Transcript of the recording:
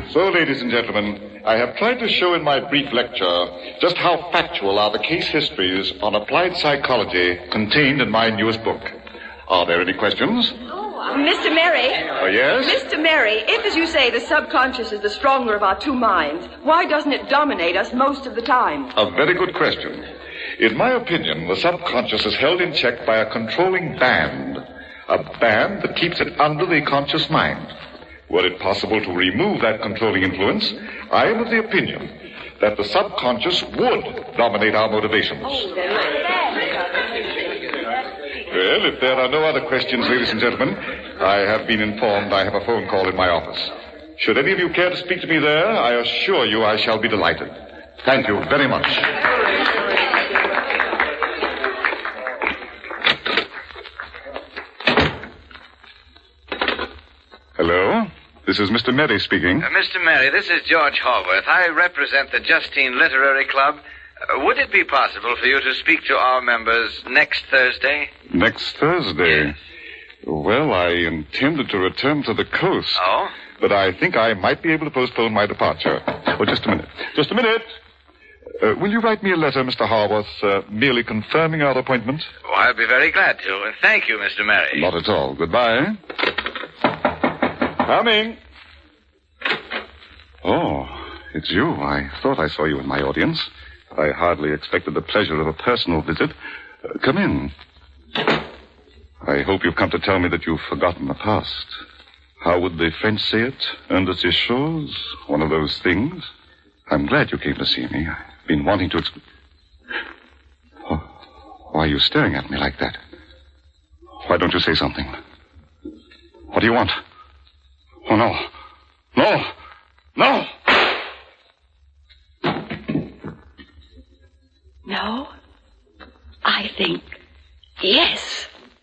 So, ladies and gentlemen, I have tried to show in my brief lecture just how factual are the case histories on applied psychology contained in my newest book. Are there any questions? Mr. Merry. Oh, yes? Mr. Merry, if, as you say, the subconscious is the stronger of our two minds, why doesn't it dominate us most of the time? A very good question. In my opinion, the subconscious is held in check by a controlling band. A band that keeps it under the conscious mind. Were it possible to remove that controlling influence, I am of the opinion that the subconscious would dominate our motivations. Well, if there are no other questions, ladies and gentlemen, I have been informed I have a phone call in my office. Should any of you care to speak to me there, I assure you I shall be delighted. Thank you very much. Hello? This is Mr. Merry speaking. Mr. Merry, this is George Haworth. I represent the Justine Literary Club. Would it be possible for you to speak to our members next Thursday? Next Thursday? Yes. Well, I intended to return to the coast. Oh? But I think I might be able to postpone my departure. Oh, just a minute. Just a minute. Will you write me a letter, Mr. Haworth, merely confirming our appointment? Oh, I'll be very glad to. Thank you, Mr. Merry. Not at all. Goodbye. Coming. Oh, it's you. I thought I saw you in my audience. I hardly expected the pleasure of a personal visit. Come in. I hope you've come to tell me that you've forgotten the past. How would the French say it? Un de ces choses? One of those things? I'm glad you came to see me. I've been wanting to... Oh, why are you staring at me like that? Why don't you say something? What do you want? Oh, no. No! No! No? I think yes.